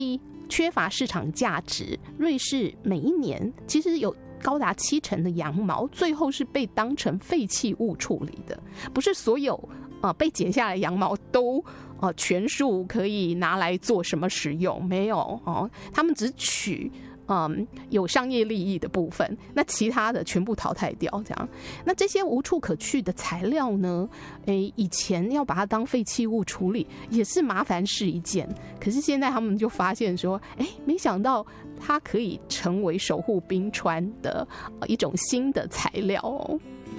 缺乏市场价值，瑞士每一年其实有高达70%的羊毛最后是被当成废弃物处理的，不是所有被剪下来的羊毛都全数可以拿来做什么使用，没有他们只取有商业利益的部分，那其他的全部淘汰掉，这样。那这些无处可去的材料呢？以前要把它当废弃物处理也是麻烦事一件，可是现在他们就发现说，没想到它可以成为守护冰川的一种新的材料哦。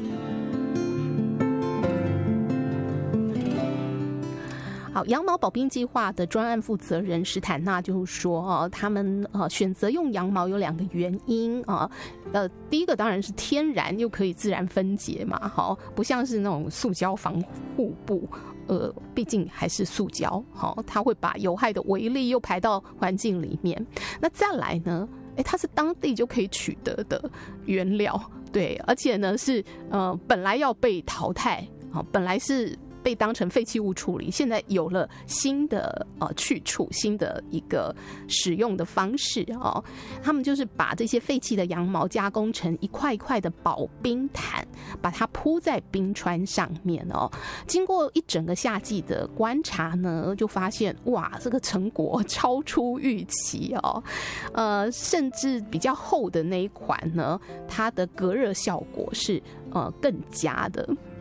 好，羊毛保冰计划的专案负责人史坦纳就是说，他们选择用羊毛有2个原因啊，第一个当然是天然又可以自然分解嘛，好，不像是那种塑胶防护布，毕竟还是塑胶，好，它会把有害的微粒又排到环境里面。那再来呢，它是当地就可以取得的原料，对，而且呢是本来要被淘汰，本来是被当成废弃物处理，现在有了新的去处，新的一个使用的方式哦。他们就是把这些废弃的羊毛加工成一块一块的保冰毯，把它铺在冰川上面哦。经过一整个夏季的观察呢，就发现哇，这个成果超出预期哦。甚至比较厚的那一款呢，它的隔热效果是更佳的。